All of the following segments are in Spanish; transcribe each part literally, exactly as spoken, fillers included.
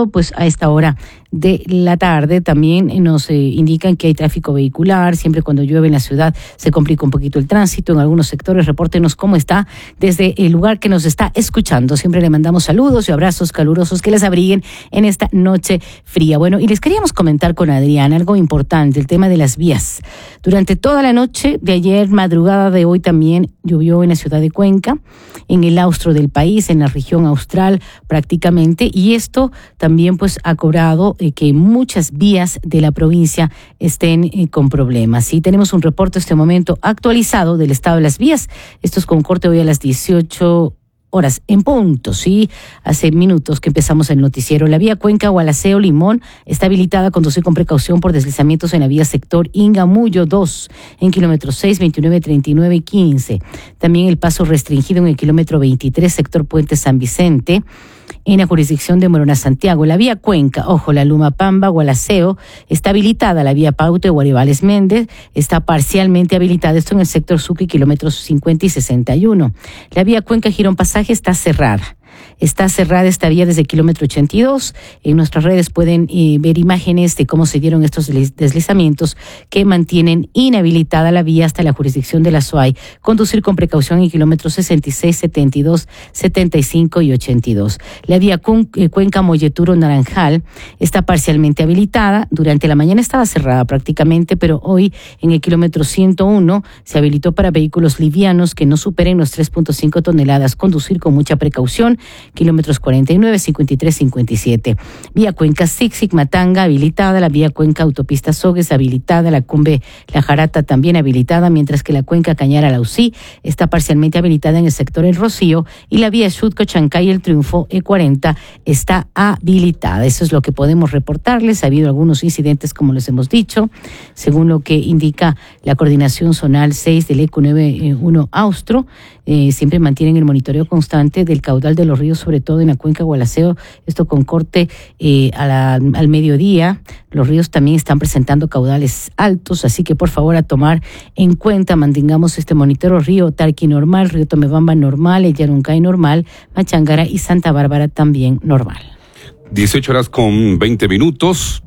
todo pues a esta hora de la tarde. También nos eh, indican que hay tráfico vehicular, siempre cuando llueve en la ciudad se complica un poquito el tránsito en algunos sectores. Repórtenos cómo está desde el lugar que nos está escuchando. Siempre le mandamos saludos y abrazos calurosos que les abriguen en esta noche fría. Bueno, y les queríamos comentar con Adrián algo importante, el tema de las vías. Durante toda la noche de ayer, madrugada de hoy también llovió en la ciudad de Cuenca, en el austro del país, en la región austral prácticamente, y esto también pues ha cobrado eh, que muchas vías de la provincia estén eh, con problemas. Sí, tenemos un reporte en este momento actualizado del estado de las vías. Esto es con corte hoy a las dieciocho horas en punto, sí, hace minutos que empezamos el noticiero. La vía Cuenca-Gualaceo Limón está habilitada a conducir con precaución por deslizamientos en la vía sector Ingamuyo dos, en kilómetros seis, veintinueve, treinta y nueve y quince. También el paso restringido en el kilómetro veintitrés, sector Puente San Vicente, en la jurisdicción de Morona Santiago. La vía Cuenca, ojo, la Lumapamba, Gualaceo, está habilitada. La vía Paute, Guaribales Méndez, está parcialmente habilitada. Esto en el sector Sucre, kilómetros cincuenta y sesenta y uno. La vía Cuenca Girón Pasaje está cerrada. Está cerrada esta vía desde el kilómetro ochenta y dos. En nuestras redes pueden eh, ver imágenes de cómo se dieron estos deslizamientos que mantienen inhabilitada la vía hasta la jurisdicción de la S U A Y. Conducir con precaución en kilómetros sesenta y seis, setenta y dos, setenta y cinco y ochenta y dos. La vía Cuenca Molleturo Naranjal está parcialmente habilitada. Durante la mañana estaba cerrada prácticamente, pero hoy en el kilómetro ciento uno se habilitó para vehículos livianos que no superen los tres punto cinco toneladas. Conducir con mucha precaución. Kilómetros cuarenta y nueve, cincuenta y tres, cincuenta y siete. Vía Cuenca Sixic Matanga habilitada, la vía Cuenca Autopista Sogues habilitada, la Cumbe La Jarata también habilitada, mientras que la Cuenca Cañara Lausí está parcialmente habilitada en el sector El Rocío, y la vía Xutco Chancay El Triunfo E cuarenta está habilitada. Eso es lo que podemos reportarles. Ha habido algunos incidentes, como les hemos dicho, según lo que indica la coordinación zonal seis del E Q noventa y uno Austro. Eh, siempre mantienen el monitoreo constante del caudal de los ríos, sobre todo en la Cuenca Gualaceo, esto con corte eh, a la, al mediodía. Los ríos también están presentando caudales altos, así que por favor a tomar en cuenta, mantengamos este monitoreo. Río Tarqui normal, Río Tomebamba normal, El Yaruncay normal, Machangara y Santa Bárbara también normal. dieciocho horas con veinte minutos.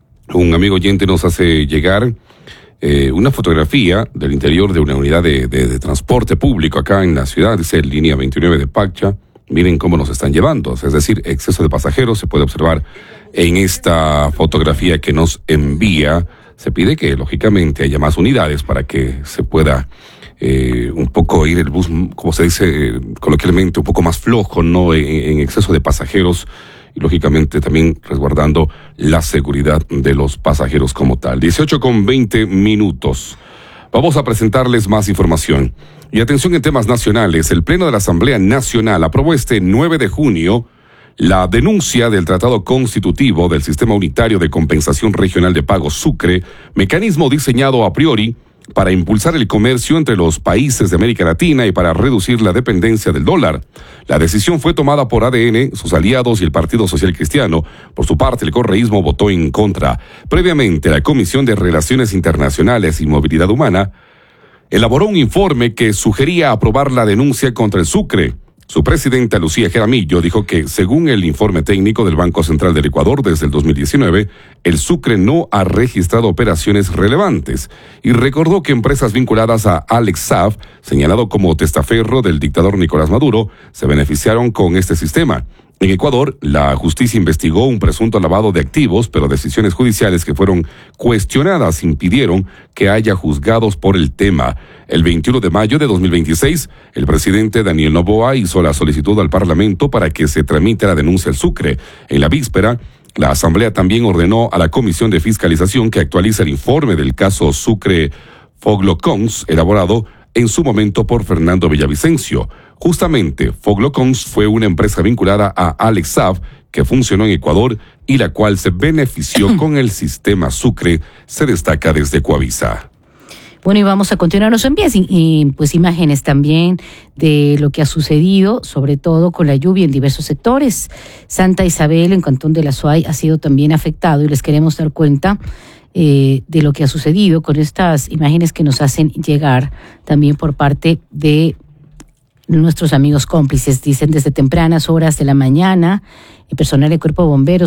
Un amigo oyente nos hace llegar Eh, una fotografía del interior de una unidad de, de, de transporte público acá en la ciudad, dice línea veintinueve de Pacha. Miren cómo nos están llevando, es decir, exceso de pasajeros se puede observar en esta fotografía que nos envía. Se pide que lógicamente haya más unidades para que se pueda eh, un poco ir el bus, como se dice eh, coloquialmente, un poco más flojo, no en, en exceso de pasajeros, y lógicamente también resguardando la seguridad de los pasajeros como tal. dieciocho con veinte minutos. Vamos a presentarles más información. Y atención en temas nacionales. El Pleno de la Asamblea Nacional aprobó este nueve de junio la denuncia del Tratado Constitutivo del Sistema Unitario de Compensación Regional de Pagos Sucre, mecanismo diseñado a priori para impulsar el comercio entre los países de América Latina y para reducir la dependencia del dólar. La decisión fue tomada por A D N, sus aliados y el Partido Social Cristiano. Por su parte, el correísmo votó en contra. Previamente, la Comisión de Relaciones Internacionales y Movilidad Humana elaboró un informe que sugería aprobar la denuncia contra el Sucre. Su presidenta, Lucía Jaramillo, dijo que, según el informe técnico del Banco Central del Ecuador desde el dos mil diecinueve, el Sucre no ha registrado operaciones relevantes y recordó que empresas vinculadas a Alex Saab, señalado como testaferro del dictador Nicolás Maduro, se beneficiaron con este sistema. En Ecuador, la justicia investigó un presunto lavado de activos, pero decisiones judiciales que fueron cuestionadas impidieron que haya juzgados por el tema. El veintiuno de mayo de dos mil veintiséis, el presidente Daniel Noboa hizo la solicitud al Parlamento para que se tramite la denuncia al Sucre. En la víspera, la Asamblea también ordenó a la Comisión de Fiscalización que actualice el informe del caso Sucre Foglocons, elaborado en su momento por Fernando Villavicencio. Justamente, Foglocons fue una empresa vinculada a Alex Saab que funcionó en Ecuador y la cual se benefició con el sistema Sucre, se destaca desde Coavisa. Bueno, y vamos a continuar, nos envían y, pues imágenes también de lo que ha sucedido, sobre todo con la lluvia en diversos sectores. Santa Isabel, en Cantón de la S U A Y, ha sido también afectado y les queremos dar cuenta eh, de lo que ha sucedido con estas imágenes que nos hacen llegar también por parte de nuestros amigos cómplices. Dicen desde tempranas horas de la mañana, el personal del Cuerpo de Bomberos